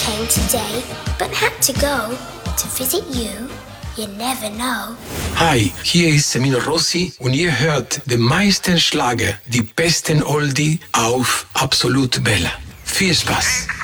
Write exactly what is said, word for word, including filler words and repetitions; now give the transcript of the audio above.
came today, but had to go to visit you. You never know. Hi, hier ist Semino Rossi und ihr hört den meisten Schlager, die besten Oldie auf Absolut Bella. Viel Spaß!